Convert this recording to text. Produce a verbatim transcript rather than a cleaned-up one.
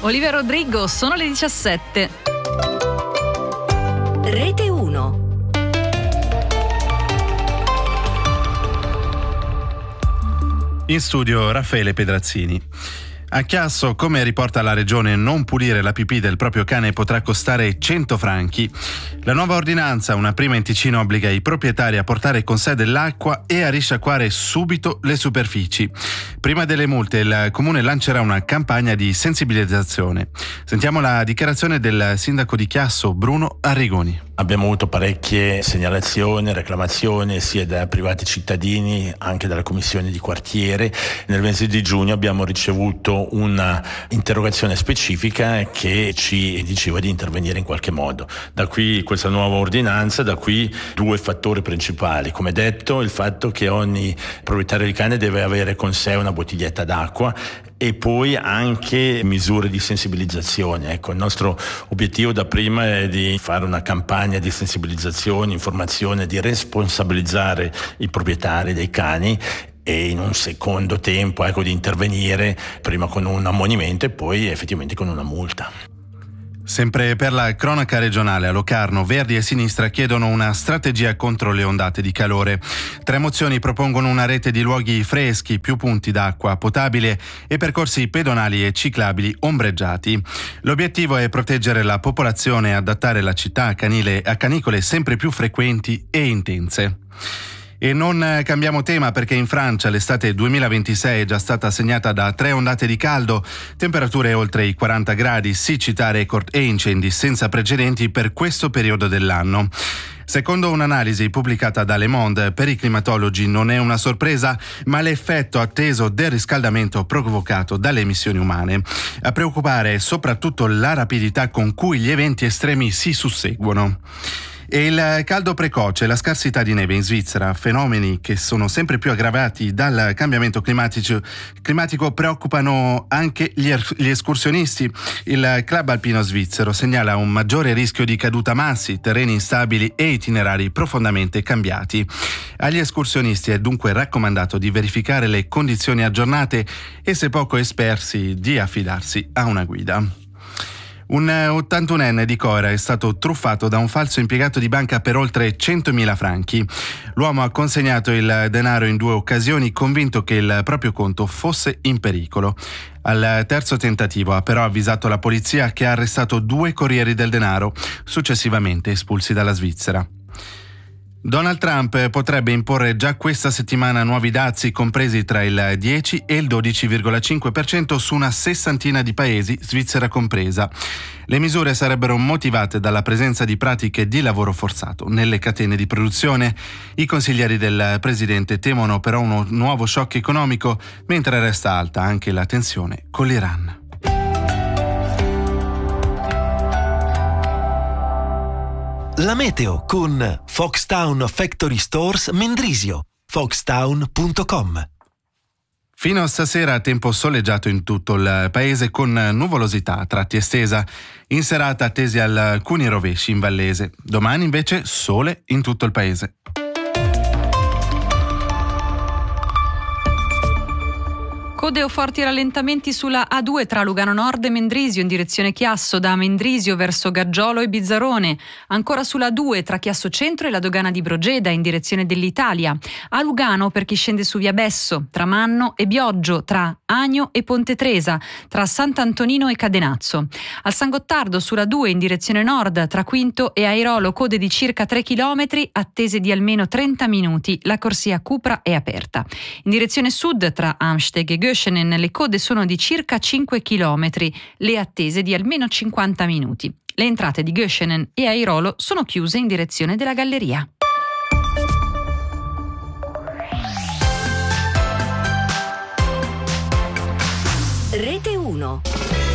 Olivia Rodrigo, sono le diciassette. Rete uno. In studio Raffaele Pedrazzini. A Chiasso, come riporta la regione, non pulire la pipì del proprio cane potrà costare cento franchi. La nuova ordinanza, una prima in Ticino, obbliga i proprietari a portare con sé dell'acqua e a risciacquare subito le superfici. Prima delle multe il comune lancerà una campagna di sensibilizzazione. Sentiamo la dichiarazione del sindaco di Chiasso, Bruno Arrigoni. Abbiamo avuto parecchie segnalazioni, reclamazioni sia da privati cittadini, anche dalla commissione di quartiere. Nel mese di giugno abbiamo ricevuto una interrogazione specifica che ci diceva di intervenire in qualche modo. Da qui questa nuova ordinanza, da qui due fattori principali. Come detto, il fatto che ogni proprietario di cane deve avere con sé una bottiglietta d'acqua e poi anche misure di sensibilizzazione. Ecco, il nostro obiettivo da prima è di fare una campagna di sensibilizzazione, informazione, di responsabilizzare i proprietari dei cani e in un secondo tempo ecco, di intervenire prima con un ammonimento e poi effettivamente con una multa. Sempre per la cronaca regionale, a Locarno, Verdi e Sinistra chiedono una strategia contro le ondate di calore. Tre mozioni propongono una rete di luoghi freschi, più punti d'acqua potabile e percorsi pedonali e ciclabili ombreggiati. L'obiettivo è proteggere la popolazione e adattare la città a, canile, a canicole sempre più frequenti e intense. E non cambiamo tema perché in Francia l'estate duemilaventisei è già stata segnata da tre ondate di caldo, temperature oltre i quaranta gradi, siccità record e incendi senza precedenti per questo periodo dell'anno. Secondo un'analisi pubblicata da Le Monde, per i climatologi non è una sorpresa, ma l'effetto atteso del riscaldamento provocato dalle emissioni umane. A preoccupare è soprattutto la rapidità con cui gli eventi estremi si susseguono. E il caldo precoce e la scarsità di neve in Svizzera, fenomeni che sono sempre più aggravati dal cambiamento climatico, climatico preoccupano anche gli, er- gli escursionisti. Il club alpino svizzero segnala un maggiore rischio di caduta massi, terreni instabili e itinerari profondamente cambiati. Agli escursionisti è dunque raccomandato di verificare le condizioni aggiornate e, se poco esperti, di affidarsi a una guida. Un ottantunenne di Cora è stato truffato da un falso impiegato di banca per oltre centomila franchi. L'uomo ha consegnato il denaro in due occasioni, convinto che il proprio conto fosse in pericolo. Al terzo tentativo ha però avvisato la polizia, che ha arrestato due corrieri del denaro, successivamente espulsi dalla Svizzera. Donald Trump potrebbe imporre già questa settimana nuovi dazi compresi tra il dieci e il dodici virgola cinque per cento su una sessantina di paesi, Svizzera compresa. Le misure sarebbero motivate dalla presenza di pratiche di lavoro forzato nelle catene di produzione. I consiglieri del presidente temono però un nuovo shock economico, mentre resta alta anche la tensione con l'Iran. La meteo con Foxtown Factory Stores Mendrisio, foxtown punto com. Fino a stasera tempo soleggiato in tutto il paese con nuvolosità a tratti estesa. In serata attesi alcuni rovesci in Vallese. Domani invece sole in tutto il paese. Code o forti rallentamenti sulla A due tra Lugano Nord e Mendrisio in direzione Chiasso, da Mendrisio verso Gaggiolo e Bizzarone. Ancora sulla A due tra Chiasso Centro e la dogana di Brogeda in direzione dell'Italia. A Lugano per chi scende su via Besso, tra Manno e Bioggio, tra Agno e Ponte Tresa, tra Sant'Antonino e Cadenazzo. Al San Gottardo sulla due in direzione nord, tra Quinto e Airolo, code di circa tre chilometri, attese di almeno trenta minuti. La corsia Cupra è aperta. In direzione sud, tra Amsteg e Göschenen, le code sono di circa cinque chilometri, le attese di almeno cinquanta minuti. Le entrate di Göschenen e Airolo sono chiuse in direzione della Galleria. Rete uno.